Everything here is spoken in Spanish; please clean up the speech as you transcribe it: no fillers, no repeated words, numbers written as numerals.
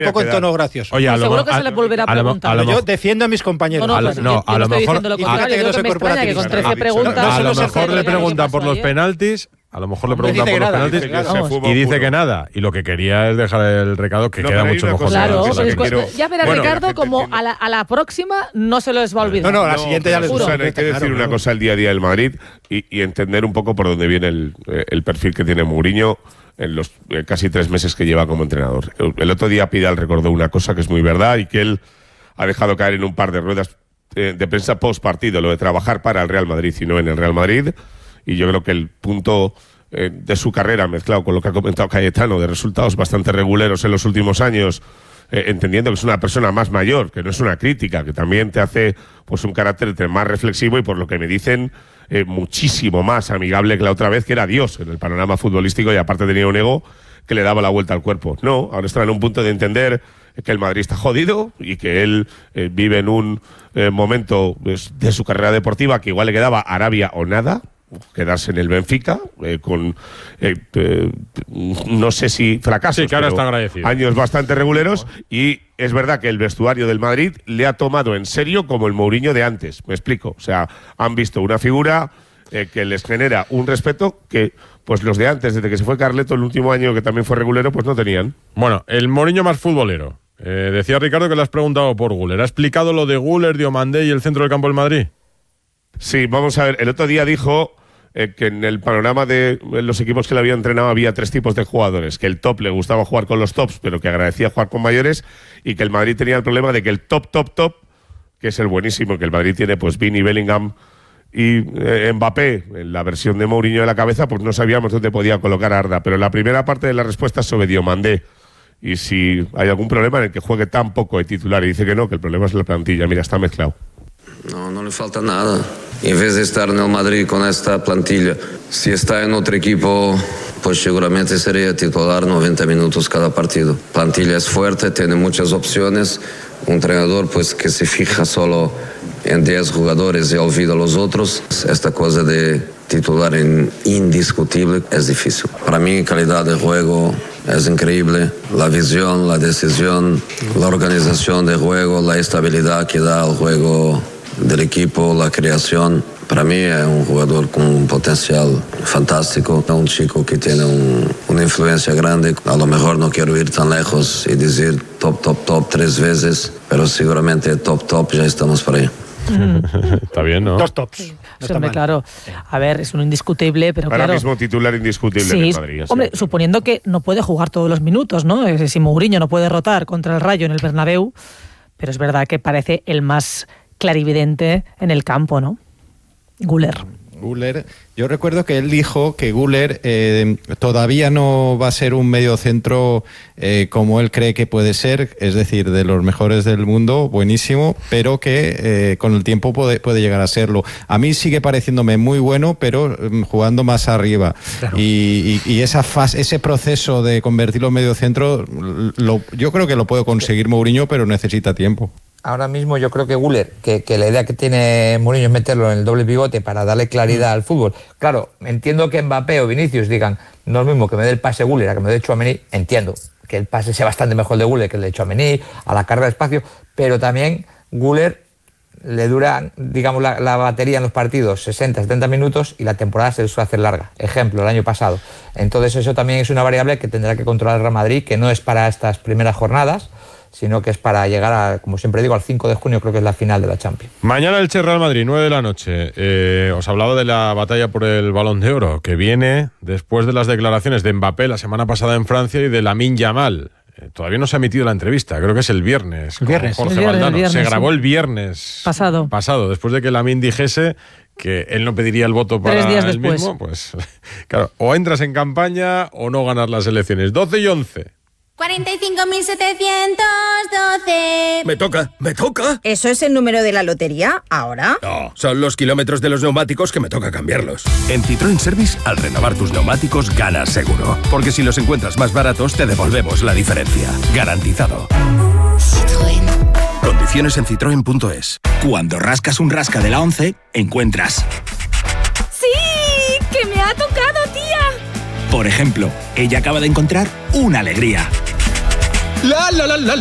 poco en tono gracioso. Oye, seguro que se le volverá a preguntar. Yo defiendo a mis compañeros. No, a lo mejor. Lo contrario, yo que me extraña que con 13 preguntas. A lo mejor le pregunta por los penaltis. A lo mejor le pregunta por los penaltis y dice que nada. Y lo que quería es dejar el recado que queda mucho mejor. Claro, ya verá Ricardo como a la próxima no se les va a olvidar. No, la siguiente ya les juro. Hay que decir una cosa el día a día del Madrid y entender un poco por dónde viene el perfil que tiene Mourinho en los casi 3 meses que lleva como entrenador. El otro día Pidal recordó una cosa que es muy verdad y que él ha dejado caer en un par de ruedas de prensa post partido, lo de trabajar para el Real Madrid y no en el Real Madrid. Y yo creo que el punto de su carrera, mezclado con lo que ha comentado Cayetano, de resultados bastante reguleros en los últimos años, entendiendo que es una persona más mayor, que no es una crítica, que también te hace pues un carácter más reflexivo y por lo que me dicen muchísimo más amigable que la otra vez, que era Dios en el panorama futbolístico y aparte tenía un ego que le daba la vuelta al cuerpo. No, ahora está en un punto de entender que el Madrid está jodido y que él vive en un momento de su carrera deportiva que igual le quedaba Arabia o nada, quedarse en el Benfica con no sé si fracasos, que ahora está agradecido. Años bastante reguleros, y es verdad que el vestuario del Madrid le ha tomado en serio como el Mourinho de antes, me explico, o sea, han visto una figura que les genera un respeto que pues los de antes, desde que se fue Carleto el último año que también fue regulero, pues no tenían. Bueno, el Mourinho más futbolero. Decía Ricardo que le has preguntado por Güler. ¿Ha explicado lo de Güler, Diomandé y el centro del campo del Madrid? Sí, vamos a ver, el otro día dijo que en el panorama de los equipos que le había entrenado había 3 tipos de jugadores, que el top le gustaba jugar con los tops, pero que agradecía jugar con mayores, y que el Madrid tenía el problema de que el top, que es el buenísimo, que el Madrid tiene pues Vini, Bellingham y Mbappé, en la versión de Mourinho de la cabeza, pues no sabíamos dónde podía colocar a Arda, pero la primera parte de la respuesta es sobre Diomandé, y si hay algún problema en el que juegue tan poco de titular, y dice que no, que el problema es la plantilla. Mira, está mezclado. No le falta nada. En vez de estar en el Madrid con esta plantilla, si está en otro equipo, pues seguramente sería titular 90 minutos cada partido. Plantilla es fuerte, tiene muchas opciones. Un entrenador pues que se fija solo en 10 jugadores y olvida a los otros. Esta cosa de titular indiscutible es difícil. Para mí, calidad de juego es increíble. La visión, la decisión, la organización de juego, la estabilidad que da al juego del equipo, la creación. Para mí es un jugador con un potencial fantástico, un chico que tiene una influencia grande. A lo mejor no quiero ir tan lejos y decir top 3 veces, pero seguramente top ya estamos por ahí. Está bien, ¿no? 2 tops. Sí, claro. A ver, es un indiscutible, pero ahora claro. Mismo titular indiscutible sí, en el Madrid. Hombre, suponiendo que no puede jugar todos los minutos, ¿no? Si Mourinho no puede rotar contra el Rayo en el Bernabéu, pero es verdad que parece el más clarividente en el campo, ¿no? Güler, yo recuerdo que él dijo que Güler todavía no va a ser un mediocentro como él cree que puede ser, es decir, de los mejores del mundo, buenísimo, pero que con el tiempo puede llegar a serlo. A mí sigue pareciéndome muy bueno, pero jugando más arriba. Claro. Y esa fase, ese proceso de convertirlo en mediocentro, yo creo que lo puede conseguir Mourinho, pero necesita tiempo. Ahora mismo yo creo que Güler, que la idea que tiene Mourinho es meterlo en el doble pivote para darle claridad al fútbol. Claro, entiendo que Mbappé o Vinicius digan, no es lo mismo que me dé el pase Güler a que me dé Tchouaméni, entiendo que el pase sea bastante mejor de Güler que el de Tchouaméni, a la carga de espacio, pero también Güler le dura, digamos, la batería en los partidos 60-70 minutos y la temporada se le suele hacer larga. Ejemplo, el año pasado. Entonces eso también es una variable que tendrá que controlar el Real Madrid, que no es para estas primeras jornadas, sino que es para llegar a, como siempre digo, al 5 de junio, creo que es la final de la Champions. Mañana el Real Madrid, 9 de la noche. Os hablaba de la batalla por el Balón de Oro, que viene después de las declaraciones de Mbappé la semana pasada en Francia y de Lamine Yamal. Todavía no se ha emitido la entrevista, creo que es el viernes. Jorge Valdano. Se grabó el viernes pasado, después de que Lamine dijese que él no pediría el voto para 3 días él después. mismo. Pues claro, o entras en campaña o no ganas las elecciones. 12 y 11. 45.712. ¿Me toca? ¿Eso es el número de la lotería ahora? No, son los kilómetros de los neumáticos que me toca cambiarlos. En Citroën Service, al renovar tus neumáticos, ganas seguro. Porque si los encuentras más baratos, te devolvemos la diferencia. Garantizado. Citroën. Condiciones en citroen.es. Cuando rascas un rasca de la 11, encuentras... ¡Sí! ¡Que me ha tocado, tía! Por ejemplo, ella acaba de encontrar una alegría. La, la, la, la,